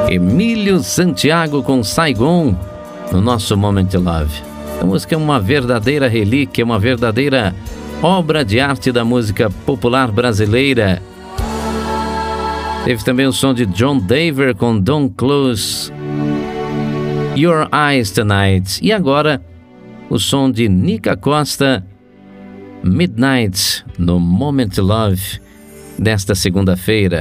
Emílio Santiago com Saigon, no nosso Moment Love. A música é uma verdadeira relíquia, uma verdadeira obra de arte da música popular brasileira. Teve também o som de John Denver com Don't Close Your Eyes Tonight. E agora, o som de Nica Costa, Midnight, no Moment Love, desta segunda-feira.